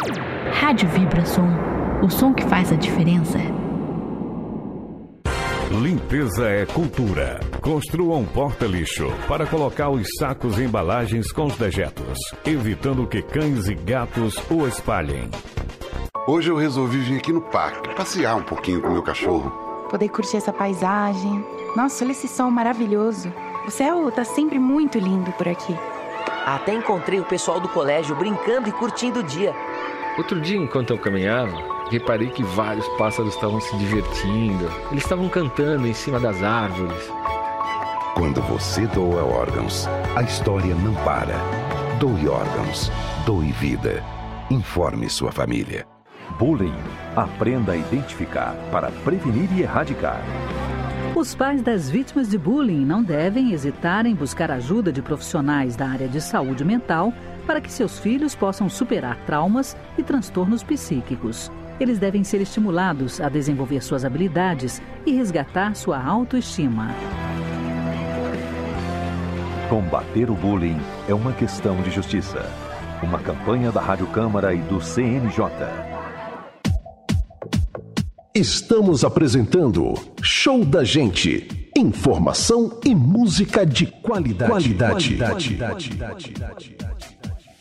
Rádio Vibração, o som que faz a diferença. Limpeza é cultura. Construa um porta-lixo para colocar os sacos e embalagens com os dejetos, evitando que cães e gatos o espalhem. Hoje eu resolvi vir aqui no parque, passear um pouquinho com o meu cachorro. Poder curtir essa paisagem. Nossa, olha esse sol maravilhoso. O céu tá sempre muito lindo por aqui. Até encontrei o pessoal do colégio brincando e curtindo o dia. Outro dia, enquanto eu caminhava, reparei que vários pássaros estavam se divertindo. Eles estavam cantando em cima das árvores. Quando você doa órgãos, a história não para. Doe órgãos. Doe vida. Informe sua família. Bullying. Aprenda a identificar para prevenir e erradicar. Os pais das vítimas de bullying não devem hesitar em buscar ajuda de profissionais da área de saúde mental para que seus filhos possam superar traumas e transtornos psíquicos. Eles devem ser estimulados a desenvolver suas habilidades e resgatar sua autoestima. Combater o bullying é uma questão de justiça. Uma campanha da Rádio Câmara e do CNJ. Estamos apresentando Show da Gente. Informação e música de qualidade.